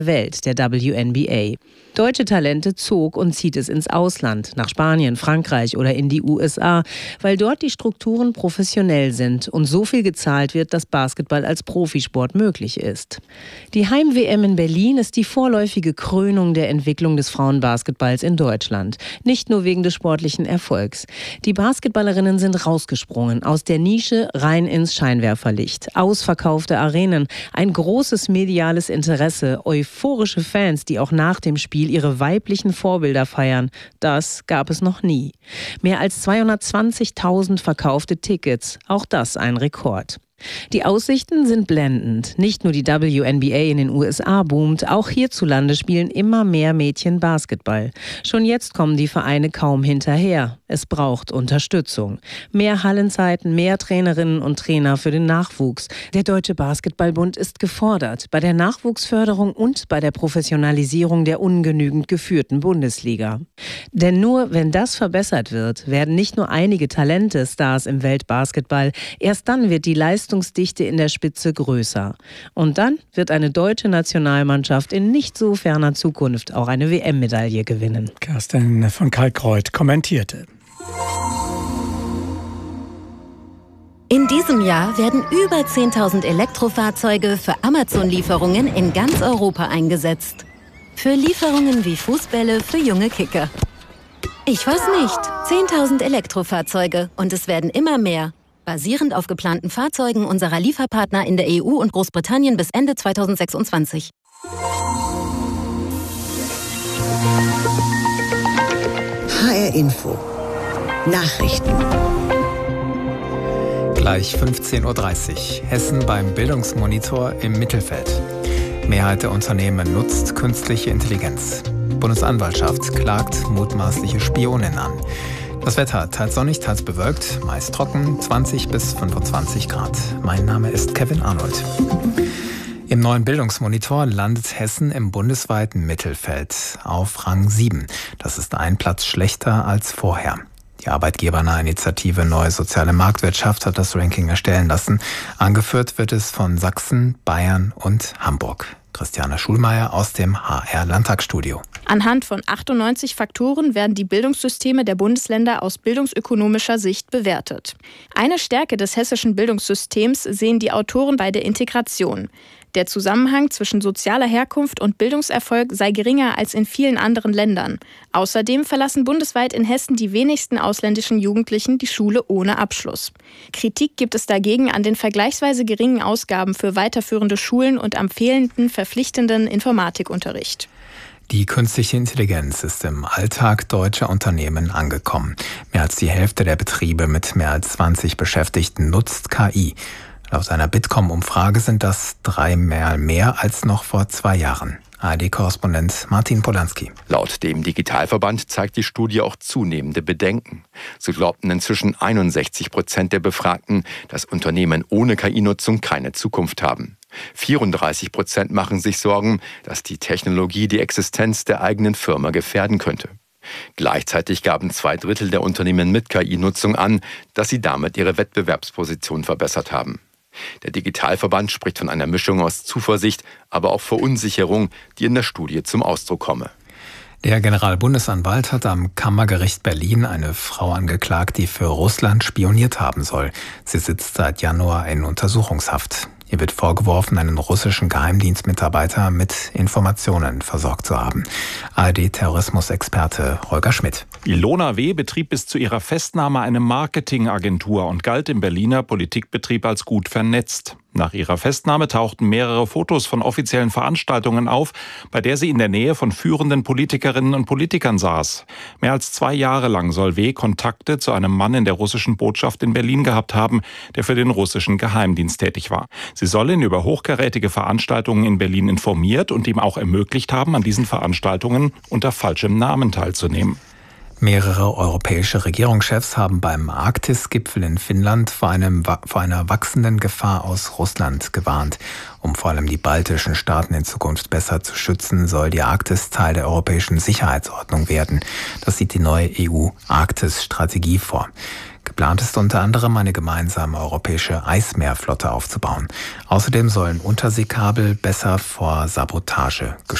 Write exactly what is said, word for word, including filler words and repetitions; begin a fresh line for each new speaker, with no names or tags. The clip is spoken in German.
Welt, der W N B A. Deutsche Talente zog und zieht es ins Ausland, nach Spanien, Frankreich oder in die U S A, weil dort die Strukturen professionell sind und so viel gezahlt wird, dass Basketball als Profisport möglich ist. Die Heim-W M in Berlin ist die vorläufige Krönung der Entwicklung des Frauenbasketballs in Deutschland. Nicht nur wegen des sportlichen Erfolgs. Die Basketballerinnen sind rausgesprungen, aus der Nische rein ins Scheinwerferlicht. Ausverkaufte Arenen, ein großes mediales Interesse, euphorische Fans, die auch nach dem Spiel ihre weiblichen Vorbilder feiern. Das gab es noch nie. Mehr als zweihundertzwanzigtausend verkaufte Tickets, auch das ein Rekord. Die Aussichten sind blendend. Nicht nur die W N B A in den U S A boomt, auch hierzulande spielen immer mehr Mädchen Basketball. Schon jetzt kommen die Vereine kaum hinterher. Es braucht Unterstützung. Mehr Hallenzeiten, mehr Trainerinnen und Trainer für den Nachwuchs. Der Deutsche Basketballbund ist gefordert bei der Nachwuchsförderung und bei der Professionalisierung der ungenügend geführten Bundesliga. Denn nur wenn das verbessert wird, werden nicht nur einige Talente Stars im Weltbasketball, erst dann wird die Leistung Leistungsdichte in der Spitze größer. Und dann wird eine deutsche Nationalmannschaft in nicht so ferner Zukunft auch eine W M-Medaille gewinnen.
Kerstin von Kalkreuth kommentierte.
In diesem Jahr werden über zehntausend Elektrofahrzeuge für Amazon-Lieferungen in ganz Europa eingesetzt. Für Lieferungen wie Fußbälle für junge Kicker. Ich weiß nicht, zehntausend Elektrofahrzeuge und es werden immer mehr. Basierend auf geplanten Fahrzeugen unserer Lieferpartner in der E U und Großbritannien bis Ende zweitausendsechsundzwanzig.
H R Info. Nachrichten.
Gleich fünfzehn Uhr dreißig. Hessen beim Bildungsmonitor im Mittelfeld. Mehrheit der Unternehmen nutzt künstliche Intelligenz. Bundesanwaltschaft klagt mutmaßliche Spionin an. Das Wetter teils sonnig, teils bewölkt, meist trocken, zwanzig bis fünfundzwanzig Grad. Mein Name ist Kevin Arnold. Im neuen Bildungsmonitor landet Hessen im bundesweiten Mittelfeld auf Rang sieben. Das ist ein Platz schlechter als vorher. Die arbeitgebernahe Initiative Neue Soziale Marktwirtschaft hat das Ranking erstellen lassen. Angeführt wird es von Sachsen, Bayern und Hamburg. Christiane Schulmeier aus dem H R-Landtagsstudio.
Anhand von achtundneunzig Faktoren werden die Bildungssysteme der Bundesländer aus bildungsökonomischer Sicht bewertet. Eine Stärke des hessischen Bildungssystems sehen die Autoren bei der Integration. Der Zusammenhang zwischen sozialer Herkunft und Bildungserfolg sei geringer als in vielen anderen Ländern. Außerdem verlassen bundesweit in Hessen die wenigsten ausländischen Jugendlichen die Schule ohne Abschluss. Kritik gibt es dagegen an den vergleichsweise geringen Ausgaben für weiterführende Schulen und am fehlenden verpflichtenden Informatikunterricht.
Die künstliche Intelligenz ist im Alltag deutscher Unternehmen angekommen. Mehr als die Hälfte der Betriebe mit mehr als zwanzig Beschäftigten nutzt K I. Laut einer Bitkom-Umfrage sind das dreimal mehr als noch vor zwei Jahren. A R D-Korrespondent Martin Polanski.
Laut dem Digitalverband zeigt die Studie auch zunehmende Bedenken. So glaubten inzwischen einundsechzig Prozent der Befragten, dass Unternehmen ohne K I-Nutzung keine Zukunft haben. vierunddreißig Prozent machen sich Sorgen, dass die Technologie die Existenz der eigenen Firma gefährden könnte. Gleichzeitig gaben zwei Drittel der Unternehmen mit K I-Nutzung an, dass sie damit ihre Wettbewerbsposition verbessert haben. Der Digitalverband spricht von einer Mischung aus Zuversicht, aber auch Verunsicherung, die in der Studie zum Ausdruck komme.
Der Generalbundesanwalt hat am Kammergericht Berlin eine Frau angeklagt, die für Russland spioniert haben soll. Sie sitzt seit Januar in Untersuchungshaft. Ihr wird vorgeworfen, einen russischen Geheimdienstmitarbeiter mit Informationen versorgt zu haben. A R D-Terrorismusexperte Holger Schmidt.
Ilona W. betrieb bis zu ihrer Festnahme eine Marketingagentur und galt im Berliner Politikbetrieb als gut vernetzt. Nach ihrer Festnahme tauchten mehrere Fotos von offiziellen Veranstaltungen auf, bei der sie in der Nähe von führenden Politikerinnen und Politikern saß. Mehr als zwei Jahre lang soll W. Kontakte zu einem Mann in der russischen Botschaft in Berlin gehabt haben, der für den russischen Geheimdienst tätig war. Sie soll ihn über hochkarätige Veranstaltungen in Berlin informiert und ihm auch ermöglicht haben, an diesen Veranstaltungen unter falschem Namen teilzunehmen.
Mehrere europäische Regierungschefs haben beim Arktis-Gipfel in Finnland vor, einem, vor einer wachsenden Gefahr aus Russland gewarnt. Um vor allem die baltischen Staaten in Zukunft besser zu schützen, soll die Arktis Teil der europäischen Sicherheitsordnung werden. Das sieht die neue E U-Arktis-Strategie vor. Geplant ist unter anderem, eine gemeinsame europäische Eismeerflotte aufzubauen. Außerdem sollen Unterseekabel besser vor Sabotage geschützt werden.